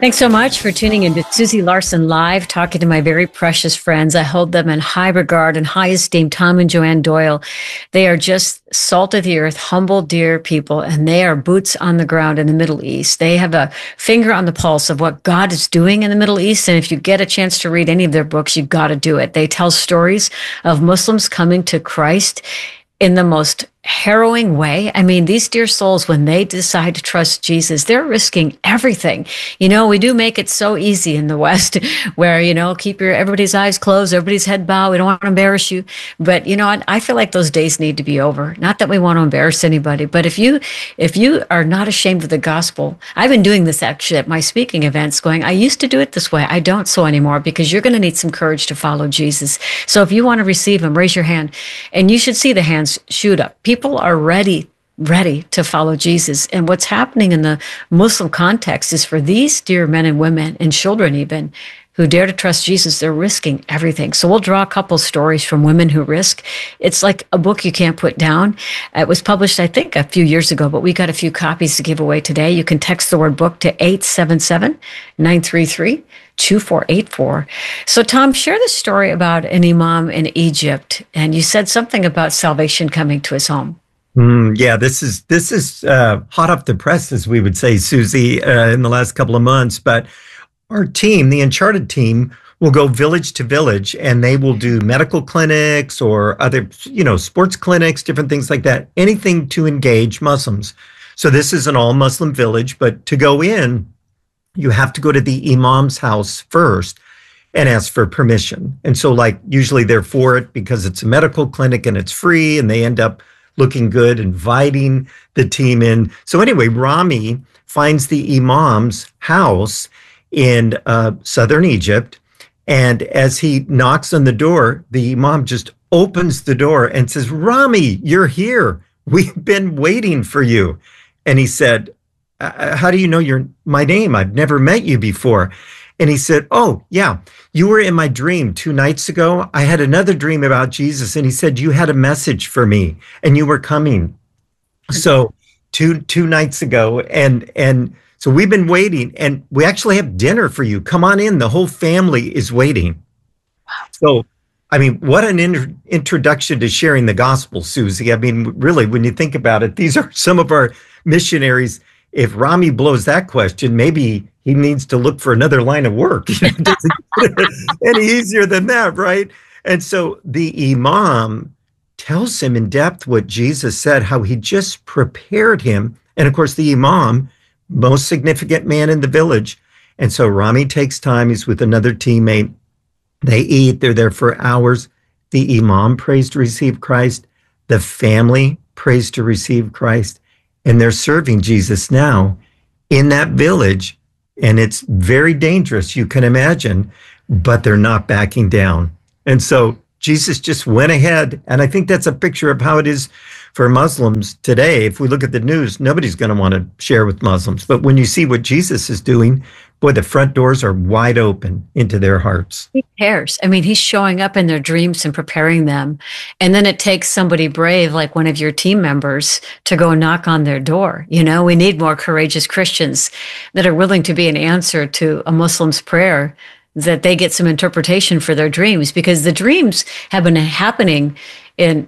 Thanks so much for tuning in to Susie Larson Live, talking to my very precious friends. I hold them in high regard and high esteem, Tom and Joanne Doyle. They are just salt of the earth, humble, dear people, and they are boots on the ground in the Middle East. They have a finger on the pulse of what God is doing in the Middle East, and if you get a chance to read any of their books, you've got to do it. They tell stories of Muslims coming to Christ in the most harrowing way. I mean, these dear souls, when they decide to trust Jesus, they're risking everything. You know, we do make it so easy in the West where, you know, keep everybody's eyes closed, everybody's head bowed. We don't want to embarrass you. But, you know, I feel like those days need to be over. Not that we want to embarrass anybody, but if you are not ashamed of the gospel, I've been doing this actually at my speaking events going, I used to do it this way. I don't so anymore, because you're going to need some courage to follow Jesus. So if you want to receive him, raise your hand, and you should see the hands shoot up. People are ready to follow Jesus. And what's happening in the Muslim context is for these dear men and women and children even who dare to trust Jesus, they're risking everything. So we'll draw a couple stories from women who risk. It's like a book you can't put down. It was published, I think, a few years ago, but we got a few copies to give away today. You can text the word book to 877-933-2484. So Tom, share the story about an imam in Egypt. And you said something about salvation coming to his home. Yeah, this is hot off the press, as we would say, Susie, in the last couple of months. But our team, the Uncharted team, will go village to village, and they will do medical clinics or other, sports clinics, different things like that, anything to engage Muslims. So this is an all-Muslim village, but to go in, you have to go to the imam's house first and ask for permission. And so, usually they're for it because it's a medical clinic and it's free, and they end up looking good, inviting the team in. So anyway, Rami finds the imam's house in southern Egypt. And as he knocks on the door, the imam just opens the door and says, Rami, you're here. We've been waiting for you. And he said, how do you know my name? I've never met you before. And he said, oh, yeah, you were in my dream 2 nights ago. I had another dream about Jesus. And he said, you had a message for me and you were coming. So two nights ago. And so we've been waiting, and we actually have dinner for you. Come on in. The whole family is waiting. Wow. So, I mean, what an introduction to sharing the gospel, Susie. I mean, really, when you think about it, these are some of our missionaries. If Rami blows that question, maybe he needs to look for another line of work. It doesn't get any easier than that, right? And so the imam tells him in depth what Jesus said, how he just prepared him. And of course, the imam, most significant man in the village. And so Rami takes time. He's with another teammate. They eat. They're there for hours. The imam prays to receive Christ. The family prays to receive Christ. And they're serving Jesus now in that village. And it's very dangerous, you can imagine, but they're not backing down. And so Jesus just went ahead. And I think that's a picture of how it is for Muslims today. If we look at the news, nobody's going to want to share with Muslims. But when you see what Jesus is doing, boy, the front doors are wide open into their hearts. He cares. I mean, he's showing up in their dreams and preparing them. And then it takes somebody brave, like one of your team members, to go knock on their door. You know, we need more courageous Christians that are willing to be an answer to a Muslim's prayer, that they get some interpretation for their dreams, because the dreams have been happening in,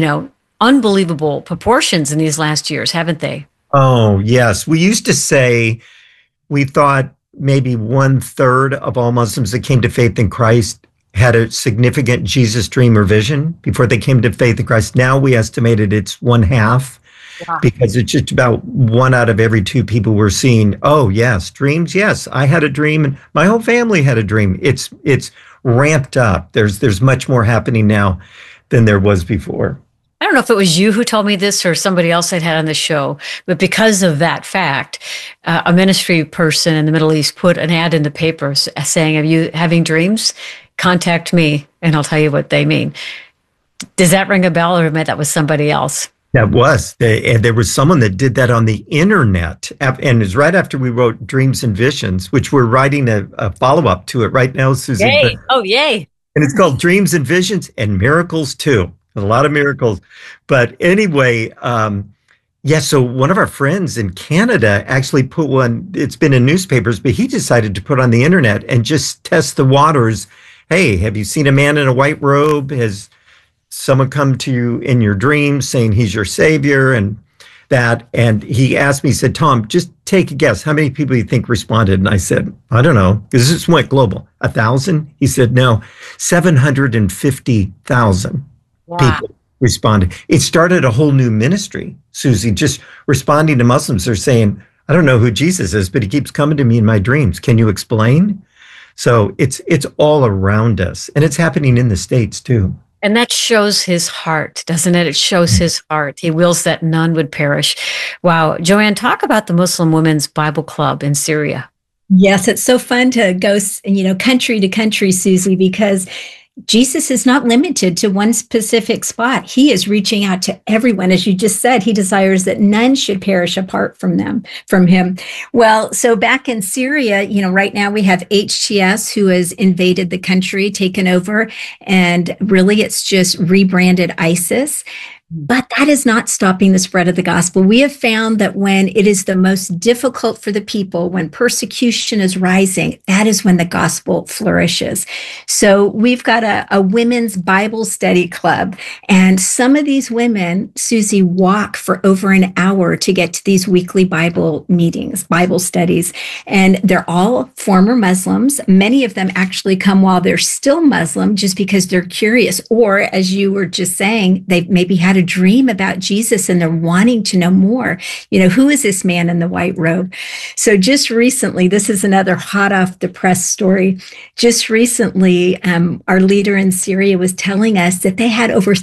unbelievable proportions in these last years, haven't they? Oh, yes. We used to say, we thought maybe 1/3 of all Muslims that came to faith in Christ had a significant Jesus dream or vision before they came to faith in Christ. Now we estimated it's 1/2. Wow. Because it's just about 1 out of every 2 people we're seeing. Oh, yes, dreams. Yes, I had a dream, and my whole family had a dream. It's ramped up. There's much more happening now than there was before. I don't know if it was you who told me this or somebody else I'd had on the show, but because of that fact, a ministry person in the Middle East put an ad in the paper saying, "Are you having dreams? Contact me, and I'll tell you what they mean." Does that ring a bell, or maybe that was somebody else? That was. And there was someone that did that on the internet. And it was right after we wrote Dreams and Visions, which we're writing a follow-up to it right now, Susie. Yay. Oh, yay. And it's called Dreams and Visions and Miracles too. A lot of miracles. But anyway, Yeah, so one of our friends in Canada actually put one, it's been in newspapers, but he decided to put on the internet and just test the waters. Hey, have you seen a man in a white robe? Has someone come to you in your dreams saying he's your savior and that? And he asked me, he said, Tom, just take a guess. How many people do you think responded? And I said, I don't know, because this went global. 1,000? He said, no, 750,000 people responded. It started a whole new ministry, Susie, just responding to Muslims. They're saying, I don't know who Jesus is, but he keeps coming to me in my dreams. Can you explain? So it's all around us, and it's happening in the States too. And that shows his heart, doesn't it? It shows his heart. He wills that none would perish. Wow. Joanne, talk about the Muslim Women's Bible Club in Syria. Yes, it's so fun to go, country to country, Susie, because Jesus is not limited to one specific spot. He is reaching out to everyone. As you just said, he desires that none should perish apart from him. Well, so back in Syria, right now we have HTS who has invaded the country, taken over, and really it's just rebranded ISIS. But that is not stopping the spread of the gospel. We have found that when it is the most difficult for the people, when persecution is rising, that is when the gospel flourishes. So we've got a women's Bible study club. And some of these women, Susie, walk for over an hour to get to these weekly Bible meetings, Bible studies. And they're all former Muslims. Many of them actually come while they're still Muslim just because they're curious. Or, as you were just saying, they've maybe had a dream about Jesus and they're wanting to know more. Who is this man in the white robe? So just recently, this is another hot off the press story. Just recently, our leader in Syria was telling us that they had over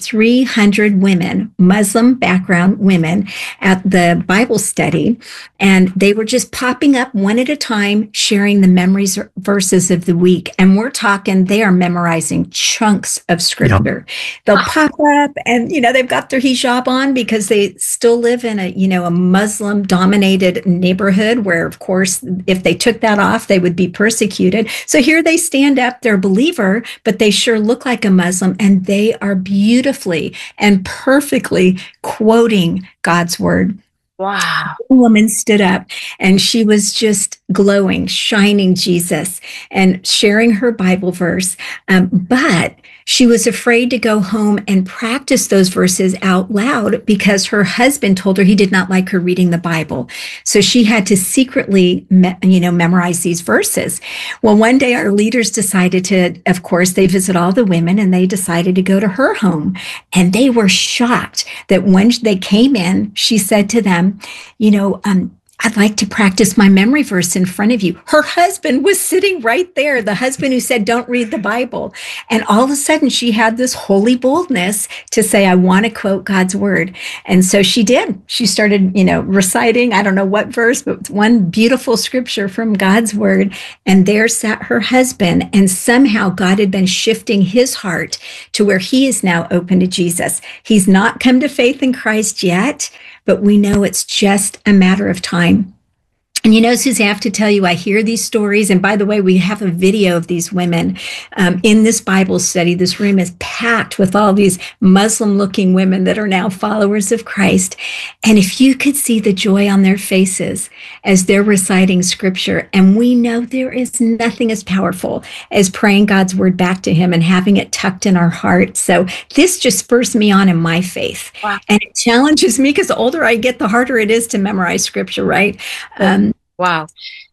300 women, Muslim background women, at the Bible study. And they were just popping up one at a time, sharing the memories verses of the week. And we're talking, they are memorizing chunks of scripture. Yep. They'll pop up and, they've got their hijab on because they still live in a Muslim dominated neighborhood where, of course, if they took that off, they would be persecuted. So here they stand up, they're a believer, but they sure look like a Muslim, and they are beautifully and perfectly quoting God's word. Wow. A woman stood up and she was just glowing, shining Jesus and sharing her Bible verse. But she was afraid to go home and practice those verses out loud because her husband told her he did not like her reading the Bible. So she had to secretly, memorize these verses. Well, one day our leaders decided to, of course, they visit all the women and they decided to go to her home. And they were shocked that when they came in, she said to them, I'd like to practice my memory verse in front of you. Her husband was sitting right there, the husband who said, don't read the Bible. And all of a sudden she had this holy boldness to say, I want to quote God's word. And so she did. She started, reciting, I don't know what verse, but one beautiful scripture from God's word. And there sat her husband. And somehow God had been shifting his heart to where he is now open to Jesus. He's not come to faith in Christ yet, but we know it's just a matter of time. And Susie, I have to tell you, I hear these stories. And by the way, we have a video of these women in this Bible study. This room is packed with all these Muslim-looking women that are now followers of Christ. And if you could see the joy on their faces as they're reciting scripture, and we know there is nothing as powerful as praying God's word back to him and having it tucked in our heart. So this just spurs me on in my faith. Wow. And it challenges me because the older I get, the harder it is to memorize scripture, right? Wow.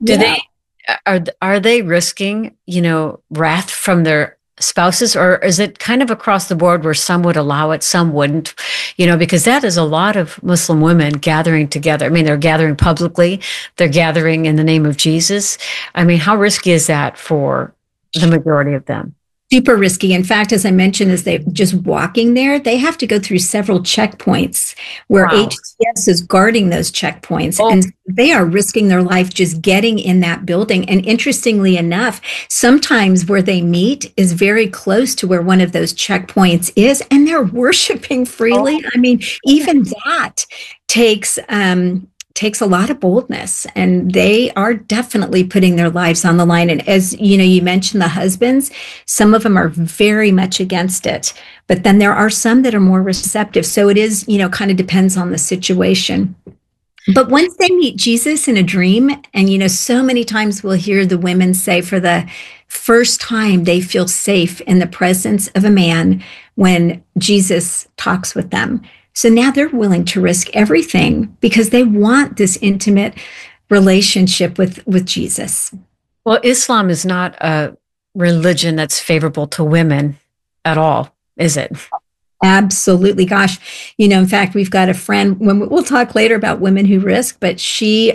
Are they risking, wrath from their spouses, or is it kind of across the board where some would allow it, some wouldn't, because that is a lot of Muslim women gathering together. I mean, they're gathering publicly, they're gathering in the name of Jesus. I mean, how risky is that for the majority of them? Super risky. In fact, as I mentioned, as they just walking there, they have to go through several checkpoints where HTS is guarding those checkpoints. Oh. And they are risking their life just getting in that building. And interestingly enough, sometimes where they meet is very close to where one of those checkpoints is, and they're worshiping freely. Oh. I mean, even that takes takes a lot of boldness, and they are definitely putting their lives on the line. And as you know, you mentioned the husbands, some of them are very much against it, but then there are some that are more receptive. So it is, kind of depends on the situation. But once they meet Jesus in a dream, and so many times we'll hear the women say for the first time they feel safe in the presence of a man when Jesus talks with them. So now they're willing to risk everything because they want this intimate relationship with Jesus. Well, Islam is not a religion that's favorable to women at all, is it? Absolutely. Gosh, in fact, we've got a friend, we'll talk later about women who risk, but she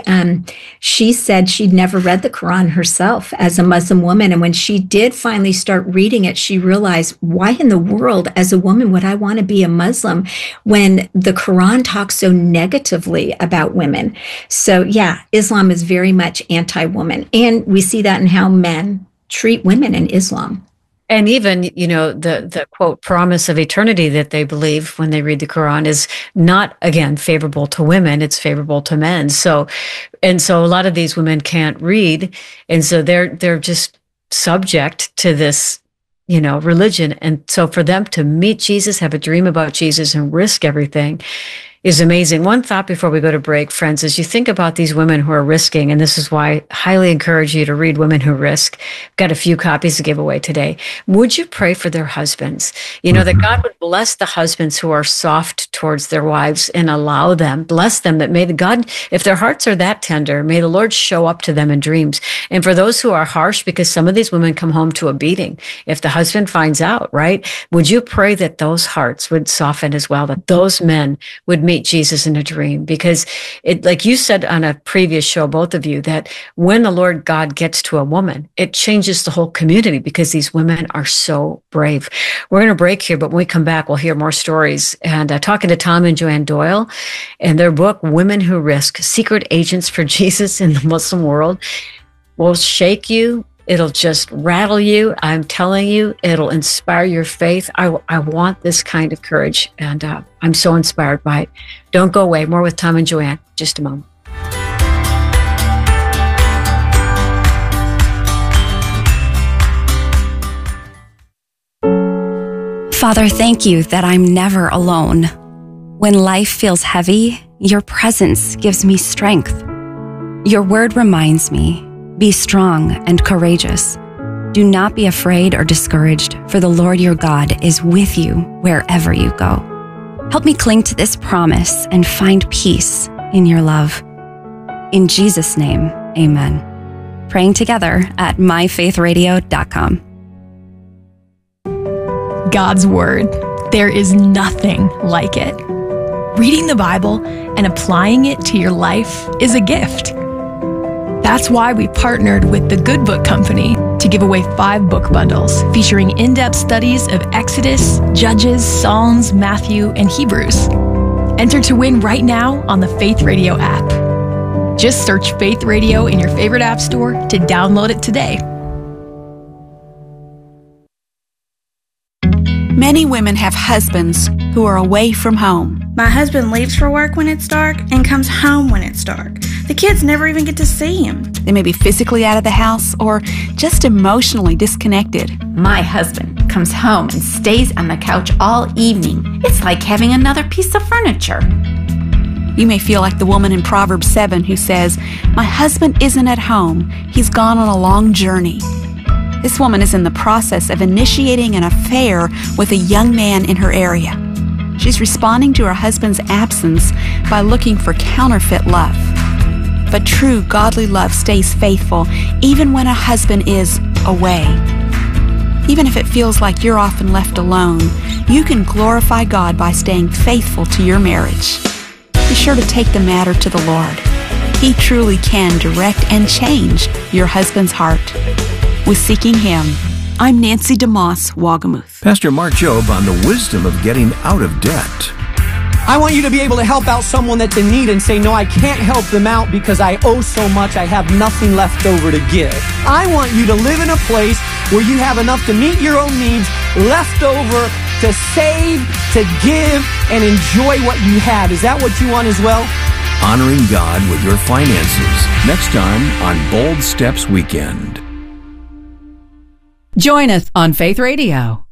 said she'd never read the Quran herself as a Muslim woman. And when she did finally start reading it, she realized, why in the world as a woman would I want to be a Muslim when the Quran talks so negatively about women? So yeah, Islam is very much anti-woman. And we see that in how men treat women in Islam. And even, the quote, promise of eternity that they believe when they read the Quran is not, again, favorable to women. It's favorable to men. So a lot of these women can't read. And so they're just subject to this, religion. And so for them to meet Jesus, have a dream about Jesus, and risk everything is amazing. One thought before we go to break, friends, is you think about these women who are risking, and this is why I highly encourage you to read Women Who Risk. I've got a few copies to give away today. Would you pray for their husbands? That God would bless the husbands who are soft towards their wives and allow them, bless them, that may the God, if their hearts are that tender, may the Lord show up to them in dreams. And for those who are harsh, because some of these women come home to a beating, if the husband finds out, right? Would you pray that those hearts would soften as well, that those men would meet Jesus in a dream? Because it, like you said on a previous show, both of you, that when the Lord God gets to a woman, it changes the whole community because these women are so brave. We're going to break here, but when we come back, we'll hear more stories. And talking to Tom and Joanne Doyle and their book, Women Who Risk, Secret Agents for Jesus in the Muslim World, will shake you. It'll just rattle you. I'm telling you, it'll inspire your faith. I want this kind of courage, and I'm so inspired by it. Don't go away. More with Tom and Joanne. Just a moment. Father, thank you that I'm never alone. When life feels heavy, your presence gives me strength. Your word reminds me, be strong and courageous. Do not be afraid or discouraged, for the Lord your God is with you wherever you go. Help me cling to this promise and find peace in your love. In Jesus' name, amen. Praying together at myfaithradio.com. God's Word. There is nothing like it. Reading the Bible and applying it to your life is a gift. That's why we partnered with the Good Book Company to give away 5 book bundles featuring in-depth studies of Exodus, Judges, Psalms, Matthew, and Hebrews. Enter to win right now on the Faith Radio app. Just search Faith Radio in your favorite app store to download it today. Many women have husbands who are away from home. My husband leaves for work when it's dark and comes home when it's dark. The kids never even get to see him. They may be physically out of the house or just emotionally disconnected. My husband comes home and stays on the couch all evening. It's like having another piece of furniture. You may feel like the woman in Proverbs 7 who says, "My husband isn't at home. He's gone on a long journey." This woman is in the process of initiating an affair with a young man in her area. She's responding to her husband's absence by looking for counterfeit love. But true godly love stays faithful even when a husband is away. Even if it feels like you're often left alone, you can glorify God by staying faithful to your marriage. Be sure to take the matter to the Lord. He truly can direct and change your husband's heart. With Seeking Him, I'm Nancy DeMoss, Wagamuth. Pastor Mark Jobe on the wisdom of getting out of debt. I want you to be able to help out someone that's in need and say, no, I can't help them out because I owe so much, I have nothing left over to give. I want you to live in a place where you have enough to meet your own needs, left over to save, to give, and enjoy what you have. Is that what you want as well? honoring God with your finances. Next time on Bold Steps Weekend. Join us on Faith Radio.